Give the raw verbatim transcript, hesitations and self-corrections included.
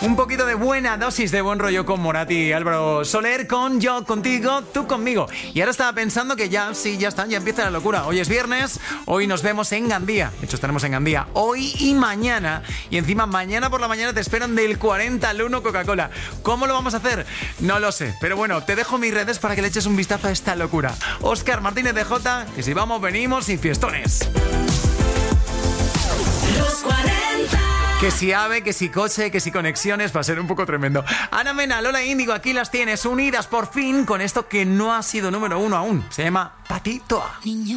Un poquito de buena dosis de buen rollo con Moratti y Álvaro Soler, con Yo Contigo, Tú Conmigo. Y ahora estaba pensando que ya, sí, ya está, ya empieza la locura. Hoy es viernes, hoy nos vemos en Gandía. De hecho, estaremos en Gandía hoy y mañana. Y encima, mañana por la mañana te esperan del cuarenta al uno Coca-Cola. ¿Cómo lo vamos a hacer? No lo sé. Pero bueno, te dejo mis redes para que le eches un vistazo a esta locura. Óscar Martínez de Jota, que si vamos, venimos sin fiestones. Los cuarenta. Que si AVE, que si coche, que si conexiones, va a ser un poco tremendo. Ana Mena, Lola Índigo, aquí las tienes unidas por fin con esto que no ha sido número uno aún. Se llama Patitoa. Niño.